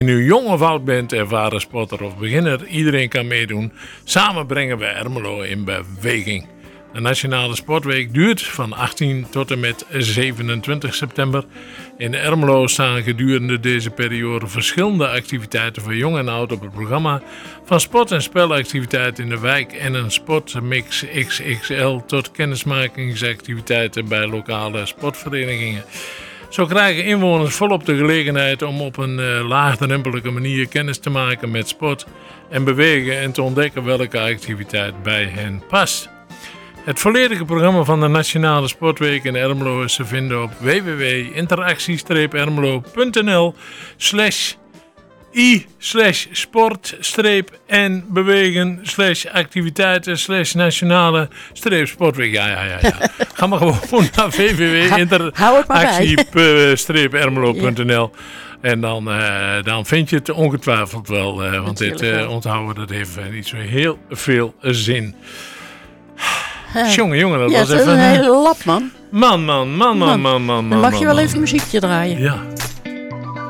Nu jong of oud bent, ervaren sporter of beginner, iedereen kan meedoen. Samen brengen we Ermelo in beweging. De Nationale Sportweek duurt van 18 tot en met 27 september. In Ermelo staan gedurende deze periode verschillende activiteiten voor jong en oud op het programma. Van sport- en spelactiviteiten in de wijk en een sportmix XXL tot kennismakingsactiviteiten bij lokale sportverenigingen. Zo krijgen inwoners volop de gelegenheid om op een laagdrempelige manier kennis te maken met sport en bewegen en te ontdekken welke activiteit bij hen past. Het volledige programma van de Nationale Sportweek in Ermelo is te vinden op www.interactie-sport-en-bewegen-activiteiten-nationale-sportweek. Ja. Ga maar gewoon naar www.interactie-ermelo.nl en dan vind je het ongetwijfeld wel. Want dit onthouden, dat heeft niet zo heel veel zin. Jongen, dat was even een hele lap, man. Man. Dan mag je wel even een muziekje draaien. Ja.